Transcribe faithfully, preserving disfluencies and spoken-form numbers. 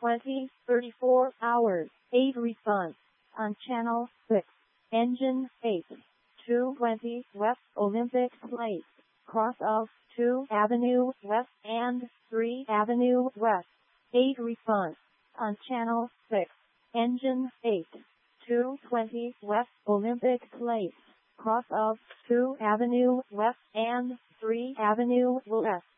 twenty, thirty-four hours, eight response. On channel six. Engine eight. two twenty West Olympic Place. Cross of two Avenue West and three Avenue West. eight response. On channel six. Engine eight. two twenty West Olympic Place. Cross of two Avenue West and three Avenue West.